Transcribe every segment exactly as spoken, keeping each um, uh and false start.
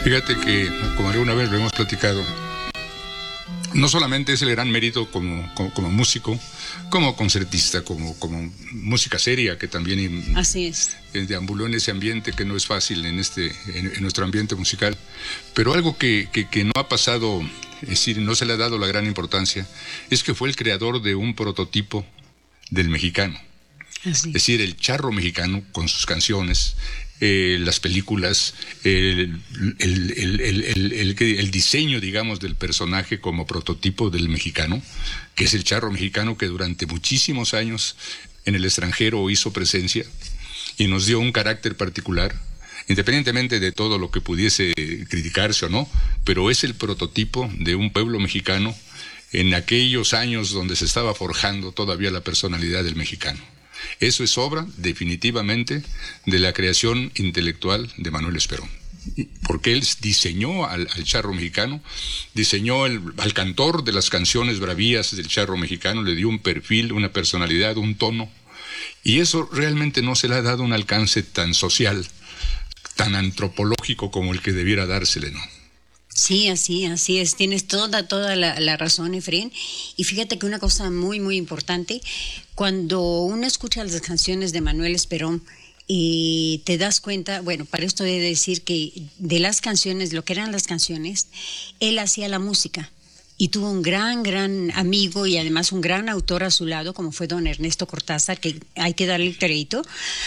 Fíjate que, como alguna vez lo hemos platicado, no solamente es el gran mérito como, como, como músico, como concertista, como, como música seria, que también Así es. deambuló en ese ambiente que no es fácil en, este, en, en nuestro ambiente musical, pero algo que, que, que no ha pasado, es decir, no se le ha dado la gran importancia, es que fue el creador de un prototipo del mexicano. Así. Es decir, el charro mexicano con sus canciones, eh, las películas, el, el, el, el, el, el, el diseño, digamos, del personaje como prototipo del mexicano, que es el charro mexicano que durante muchísimos años en el extranjero hizo presencia y nos dio un carácter particular, independientemente de todo lo que pudiese criticarse o no, pero es el prototipo de un pueblo mexicano en aquellos años donde se estaba forjando todavía la personalidad del mexicano. Eso es obra, definitivamente, de la creación intelectual de Manuel Esperón. Porque él diseñó al, al charro mexicano, diseñó el, al cantor de las canciones bravías del charro mexicano, le dio un perfil, una personalidad, un tono. Y eso realmente no se le ha dado un alcance tan social, tan antropológico como el que debiera dársele, ¿no? Sí, así, así es. Tienes toda, toda la, la razón, Efraín. Y fíjate que una cosa muy, muy importante, cuando uno escucha las canciones de Manuel Esperón, y te das cuenta, bueno, para esto he de decir que de las canciones, lo que eran las canciones, él hacía la música. Y tuvo un gran, gran amigo y además un gran autor a su lado, como fue don Ernesto Cortázar, que hay que darle el crédito.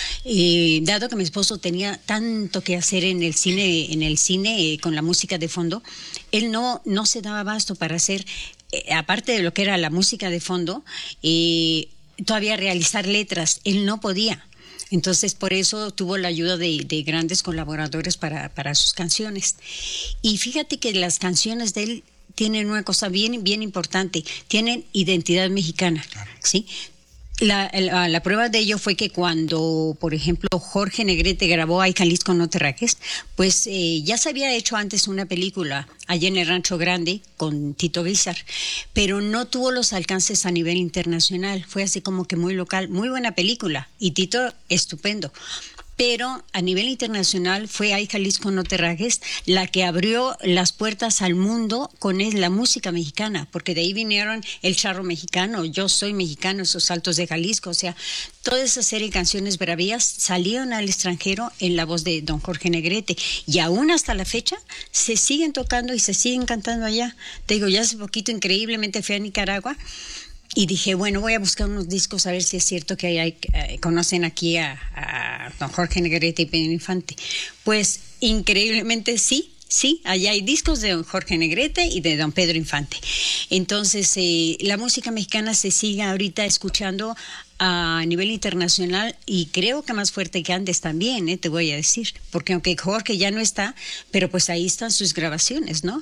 Eh, dado que mi esposo tenía tanto que hacer en el cine, en el cine eh, con la música de fondo, él no, no se daba abasto para hacer, eh, aparte de lo que era la música de fondo, eh, todavía realizar letras. Él no podía. Entonces, por eso tuvo la ayuda de, de grandes colaboradores para, para sus canciones. Y fíjate que las canciones de él tienen una cosa bien, bien importante, tienen identidad mexicana, ¿sí? La, la, la prueba de ello fue que cuando, por ejemplo, Jorge Negrete grabó Ay Jalisco no te rajes, pues eh, ya se había hecho antes una película allá en el Rancho Grande con Tito Guizar, pero no tuvo los alcances a nivel internacional, fue así como que muy local, muy buena película, y Tito estupendo. Pero a nivel internacional fue Ay Jalisco no te rajes la que abrió las puertas al mundo con la música mexicana, porque de ahí vinieron el charro mexicano, Yo soy mexicano, esos Altos de Jalisco, o sea, toda esa serie de canciones bravías salieron al extranjero en la voz de don Jorge Negrete, y aún hasta la fecha se siguen tocando y se siguen cantando allá. Te digo, ya hace poquito increíblemente fui a Nicaragua y dije, bueno, voy a buscar unos discos a ver si es cierto que hay, hay, eh, conocen aquí a, a don Jorge Negrete y Pedro Infante. Pues increíblemente sí, sí, allá hay discos de don Jorge Negrete y de don Pedro Infante. Entonces, eh, la música mexicana se sigue ahorita escuchando a nivel internacional y creo que más fuerte que antes también, eh, te voy a decir, porque aunque Jorge ya no está, pero pues ahí están sus grabaciones, ¿no?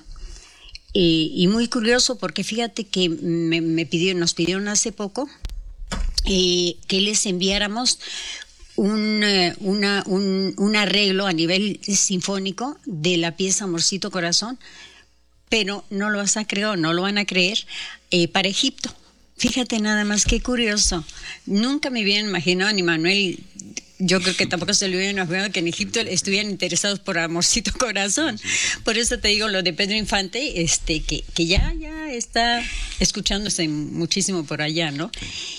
Eh, y muy curioso porque fíjate que me, me pidió, nos pidieron hace poco eh, que les enviáramos un, eh, una, un, un arreglo a nivel sinfónico de la pieza Amorcito Corazón, pero no lo vas a creer, no lo van a creer, eh, para Egipto. Fíjate nada más, qué curioso. Nunca me habían imaginado, ni Manuel, yo creo que tampoco se lo hubieran imaginado que en Egipto estuvieran interesados por Amorcito Corazón. Por eso te digo lo de Pedro Infante, este, que, que ya, ya está escuchándose muchísimo por allá, ¿no?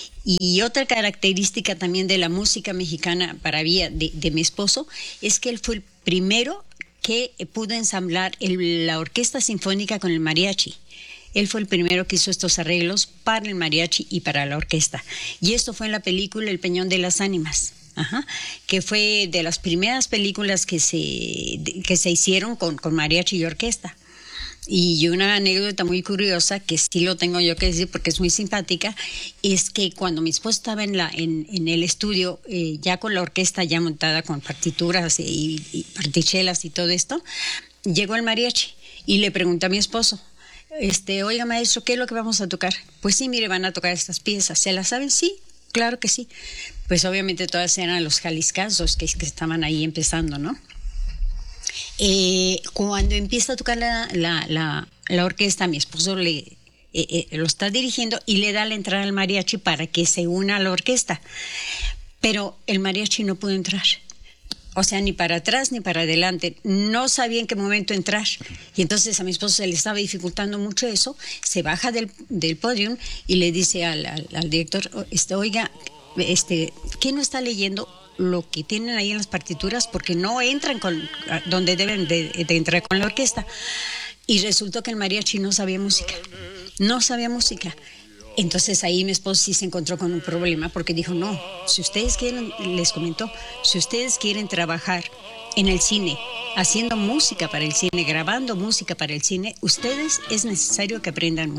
Y otra característica también de la música mexicana para vía de, de mi esposo es que él fue el primero que pudo ensamblar el, la orquesta sinfónica con el mariachi. Él fue el primero que hizo estos arreglos para el mariachi y para la orquesta. Y esto fue en la película El Peñón de las Ánimas. Ajá, que fue de las primeras películas que se, de, que se hicieron con, con mariachi y orquesta. Y una anécdota muy curiosa, que sí lo tengo yo que decir porque es muy simpática, es que cuando mi esposo estaba en, la, en, en el estudio, eh, ya con la orquesta ya montada con partituras y, y partichelas y todo esto, llegó el mariachi y le pregunté a mi esposo, este, oiga maestro, ¿qué es lo que vamos a tocar? Pues sí, mire, van a tocar estas piezas. ¿Se las saben? Sí, claro que sí. Pues obviamente todas eran los jaliscazos que, que estaban ahí empezando, ¿no? Eh, cuando empieza a tocar la, la, la, la orquesta, mi esposo le, eh, eh, lo está dirigiendo y le da la entrada al mariachi para que se una a la orquesta. Pero el mariachi no pudo entrar. O sea, ni para atrás ni para adelante. No sabía en qué momento entrar. Y entonces a mi esposo se le estaba dificultando mucho eso. Se baja del, del podium y le dice al, al, al director, este, oiga, este, ¿quién no está leyendo lo que tienen ahí en las partituras? Porque no entran con donde deben de, de entrar con la orquesta. Y resultó que el mariachi no sabía música. No sabía música. Entonces ahí mi esposo sí se encontró con un problema porque dijo, no, si ustedes quieren, les comentó, si ustedes quieren trabajar en el cine, haciendo música para el cine, grabando música para el cine, ustedes es necesario que aprendan música.